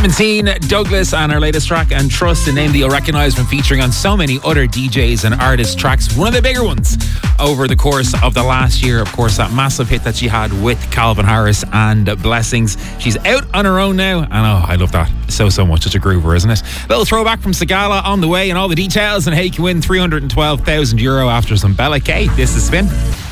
Clementine Douglas and her latest track, And Trust, a name that you'll recognise from featuring on so many other DJs and artists' tracks. One of the bigger ones over the course of the last year, of course, that massive hit that she had with Calvin Harris and Blessings. She's out on her own now, and I love that so much. Such a groover, isn't it? A little throwback from Sigala on the way, and all the details and how you can win €312,000 after some Bella K. This is Spin.